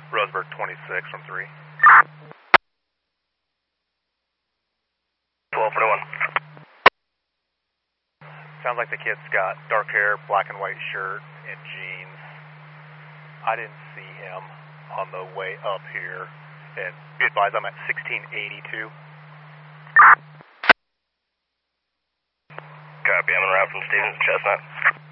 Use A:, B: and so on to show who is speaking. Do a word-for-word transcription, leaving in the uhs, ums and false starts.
A: Roseburg twenty-six from three.
B: twelve forty-one.
A: Sounds like the kid's got dark hair, black and white shirt, and jeans. I didn't see him on the way up here. And be advised, I'm at sixteen eighty-two.
B: Copy, I'm en route from Stevens to Chestnut.